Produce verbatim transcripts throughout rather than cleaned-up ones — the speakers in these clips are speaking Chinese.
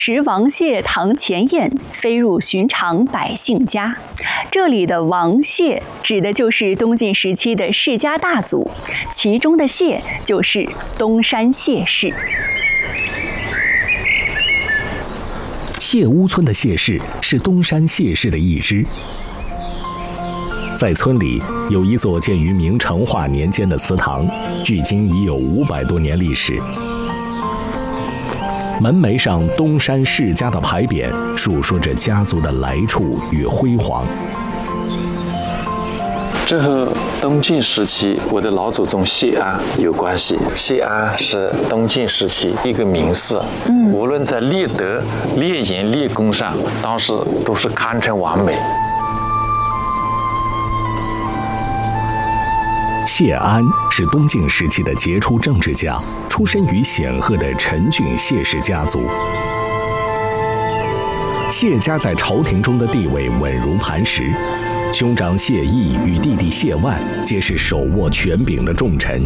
时王谢堂前燕，飞入寻常百姓家。这里的王谢指的就是东晋时期的世家大族，其中的谢就是东山谢氏。 谢屋村的谢氏是东山谢氏的一支。在村里有一座建于明成化年间的祠堂，距今已有五百多年历史。门楣上东山世家的牌匾，述说着家族的来处与辉煌。 这和东晋时期我的老祖宗谢安有关系。谢安是东晋时期一个名士，嗯，无论在列德、列言、列功上，当时都是堪称完美。 谢安是东晋时期的杰出政治家，出身于显赫的陈郡谢氏家族。谢家在朝廷中的地位稳如磐石，兄长谢毅与弟弟谢万皆是手握权柄的重臣。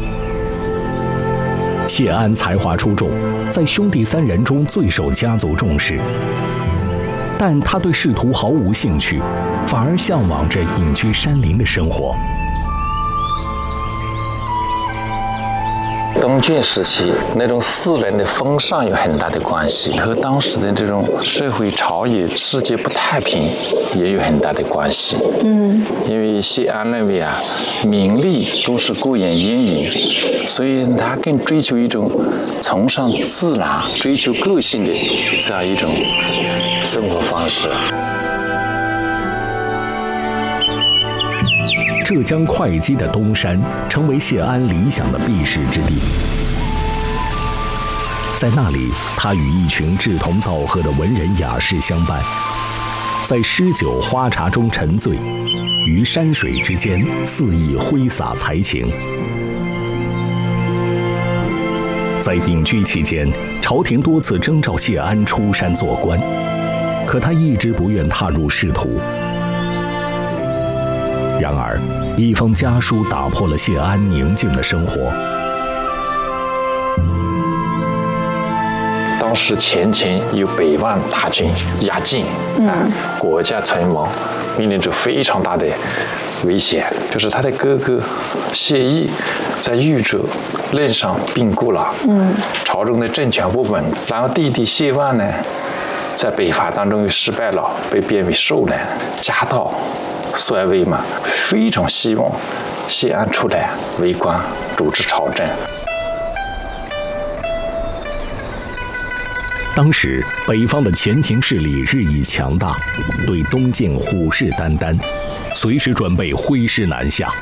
谢安才华出众，在兄弟三人中最受家族重视，但他对仕途毫无兴趣，反而向往着隐居山林的生活。 东晋时期那种士人的风尚有很大的关系，和当时的这种社会朝野、世界不太平也有很大的关系。嗯，因为谢安认为啊，名利都是过眼烟云，所以他更追求一种崇尚自然、追求个性的这样一种生活方式。 浙江会稽的东山成为谢安理想的避世之地。在那里，他与一群志同道合的文人雅士相伴，在诗酒花茶中沉醉，于山水之间肆意挥洒才情。在隐居期间，朝廷多次征召谢安出山做官，可他一直不愿踏入仕途。然而，一封家书打破了谢安宁静的生活。 当时前秦有百万大军压境，啊，国家存亡面临着非常大的危险。就是他的哥哥谢毅在豫州任上病故了，嗯，朝中的政权不稳。然后弟弟谢万呢，在北伐当中又失败了，被贬为寿人，家道衰微嘛，非常希望谢安出来为官，主持朝政。 当时北方的前秦势力日益强大，对东晋虎视眈眈，随时准备挥师南下。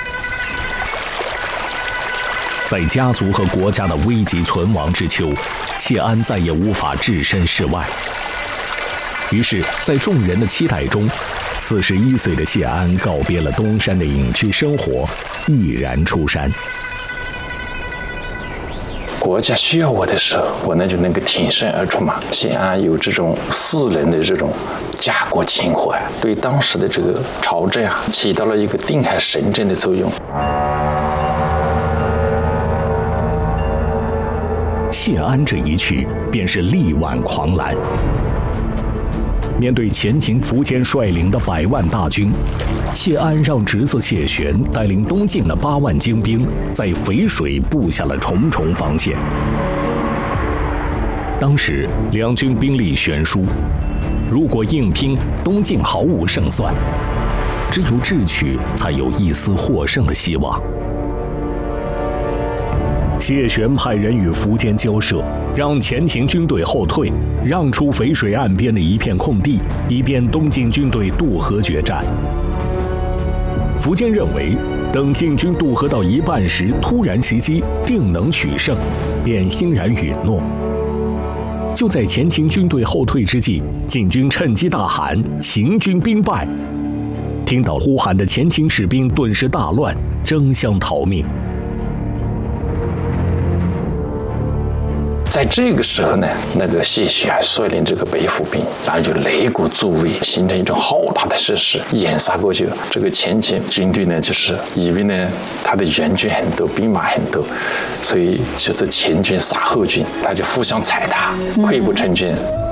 在家族和国家的危急存亡之秋，谢安再也无法置身事外。于是，在众人的期待中，四十一岁的谢安告别了东山的隐居生活，毅然出山。 国家需要我的时候，我那就能够挺身而出嘛。谢安有这种士人的这种家国情怀，对当时的这个朝政啊，起到了一个定海神针的作用。 谢安这一去，便是力挽狂澜。面对前秦苻坚率领的百万大军，谢安让侄子谢玄带领东晋的八万精兵，在淝水布下了重重防线。当时两军兵力悬殊，如果硬拼，东晋毫无胜算，只有智取才有一丝获胜的希望。谢玄派人与苻坚交涉，让前秦军队后退，让出淝水岸边的一片空地，以便东晋军队渡河决战。苻坚认为，等晋军渡河到一半时突然袭击，定能取胜，便欣然允诺。就在前秦军队后退之际，晋军趁机大喊：“秦军兵败！”听到呼喊的前秦士兵顿时大乱，争相逃命。 在这个时候呢，那个谢玄率领这个北府兵，然后就擂鼓助威，形成一种浩大的声势，掩杀过去。这个前秦军队呢，就是以为呢他的援军很多，兵马很多，所以就是前军杀后军，他就互相踩踏，溃不成军。嗯